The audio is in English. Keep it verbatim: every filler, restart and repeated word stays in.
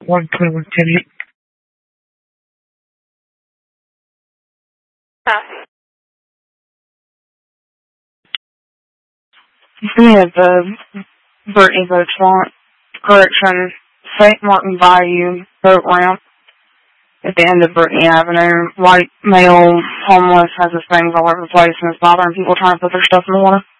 One Cleveland City. Hi. We have the Brittany Boat Swamp Correction, Saint Martin Bayou boat ramp at the end of Brittany Avenue. White male, homeless, has his things all over the place and is bothering people trying to put their stuff in the water.